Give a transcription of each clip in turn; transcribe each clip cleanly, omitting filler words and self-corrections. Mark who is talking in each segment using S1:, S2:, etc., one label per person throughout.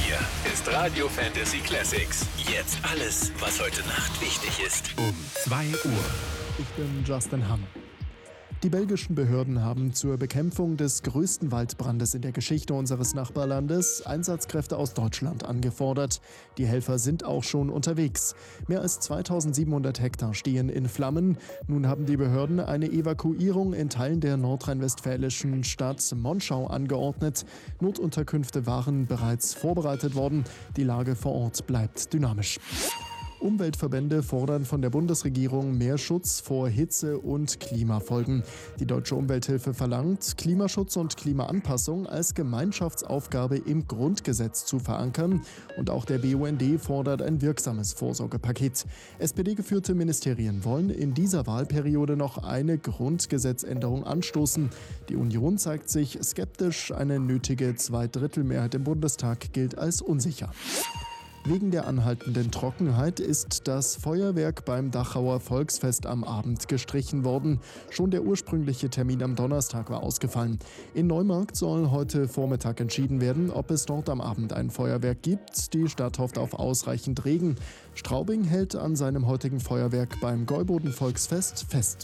S1: Hier ist Radio Fantasy Classics. Jetzt alles, was heute Nacht wichtig ist. Um 2 Uhr.
S2: Ich bin Justin Hamm. Die belgischen Behörden haben zur Bekämpfung des größten Waldbrandes in der Geschichte unseres Nachbarlandes Einsatzkräfte aus Deutschland angefordert. Die Helfer sind auch schon unterwegs. Mehr als 2700 Hektar stehen in Flammen. Nun haben die Behörden eine Evakuierung in Teilen der nordrhein-westfälischen Stadt Monschau angeordnet. Notunterkünfte waren bereits vorbereitet worden. Die Lage vor Ort bleibt dynamisch. Umweltverbände fordern von der Bundesregierung mehr Schutz vor Hitze- und Klimafolgen. Die Deutsche Umwelthilfe verlangt, Klimaschutz und Klimaanpassung als Gemeinschaftsaufgabe im Grundgesetz zu verankern. Und auch der BUND fordert ein wirksames Vorsorgepaket. SPD-geführte Ministerien wollen in dieser Wahlperiode noch eine Grundgesetzänderung anstoßen. Die Union zeigt sich skeptisch. Eine nötige Zweidrittelmehrheit im Bundestag gilt als unsicher. Wegen der anhaltenden Trockenheit ist das Feuerwerk beim Dachauer Volksfest am Abend gestrichen worden. Schon der ursprüngliche Termin am Donnerstag war ausgefallen. In Neumarkt soll heute Vormittag entschieden werden, ob es dort am Abend ein Feuerwerk gibt. Die Stadt hofft auf ausreichend Regen. Straubing hält an seinem heutigen Feuerwerk beim Gäuboden Volksfest fest.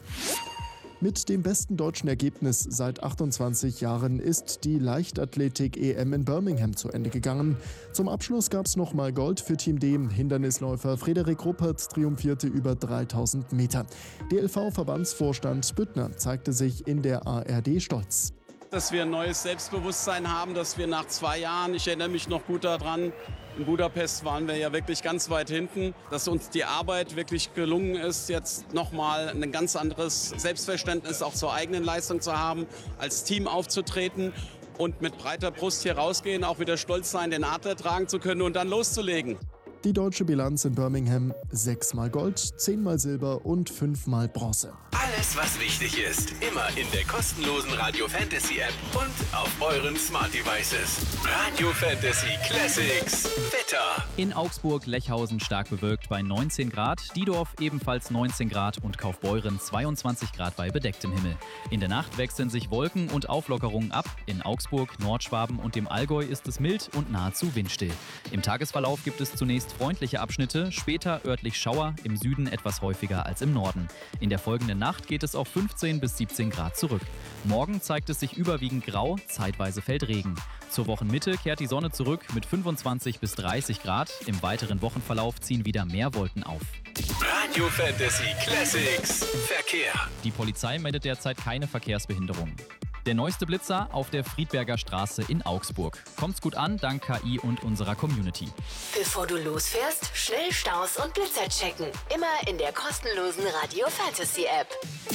S2: Mit dem besten deutschen Ergebnis seit 28 Jahren ist die Leichtathletik-EM in Birmingham zu Ende gegangen. Zum Abschluss gab es nochmal Gold für Team D. Hindernisläufer Frederik Ruppert triumphierte über 3000 Meter. DLV-Verbandsvorstand Büttner zeigte sich in der ARD stolz.
S3: Dass wir ein neues Selbstbewusstsein haben, dass wir nach 2 Jahren, ich erinnere mich noch gut daran, in Budapest waren wir ja wirklich ganz weit hinten, dass uns die Arbeit wirklich gelungen ist, jetzt nochmal ein ganz anderes Selbstverständnis auch zur eigenen Leistung zu haben, als Team aufzutreten und mit breiter Brust hier rausgehen, auch wieder stolz sein, den Adler tragen zu können und dann loszulegen.
S2: Die deutsche Bilanz in Birmingham: 6-mal Gold, 10-mal Silber und 5-mal Bronze.
S1: Alles, was wichtig ist, immer in der kostenlosen Radio Fantasy App und auf euren Smart Devices. Radio Fantasy Classics. Wetter.
S4: In Augsburg, Lechhausen stark bewölkt bei 19 Grad, Diedorf ebenfalls 19 Grad und Kaufbeuren 22 Grad bei bedecktem Himmel. In der Nacht wechseln sich Wolken und Auflockerungen ab. In Augsburg, Nordschwaben und dem Allgäu ist es mild und nahezu windstill. Im Tagesverlauf gibt es zunächst freundliche Abschnitte, später örtlich Schauer, im Süden etwas häufiger als im Norden. In der folgenden Nacht geht es auf 15 bis 17 Grad zurück. Morgen zeigt es sich überwiegend grau, zeitweise fällt Regen. Zur Wochenmitte kehrt die Sonne zurück mit 25 bis 30 Grad. Im weiteren Wochenverlauf ziehen wieder mehr Wolken auf.
S1: Radio Fantasy Classics. Verkehr.
S4: Die Polizei meldet derzeit keine Verkehrsbehinderungen. Der neueste Blitzer auf der Friedberger Straße in Augsburg. Kommt's gut an, dank KI und unserer Community.
S5: Bevor du losfährst, schnell Staus und Blitzer checken. Immer in der kostenlosen Radio Fantasy App.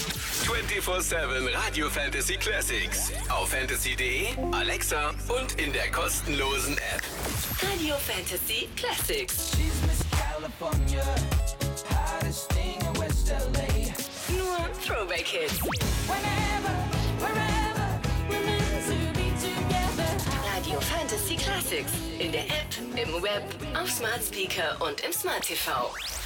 S1: 24/7 Radio Fantasy Classics. Auf fantasy.de, Alexa und in der kostenlosen App.
S5: Radio Fantasy Classics.
S6: She's Miss California, hottest thing in West LA.
S5: Nur Throwback Hits.
S6: Whenever, wherever, we're meant to be together.
S5: Radio Fantasy Classics. In der App, im Web, auf Smart Speaker und im Smart TV.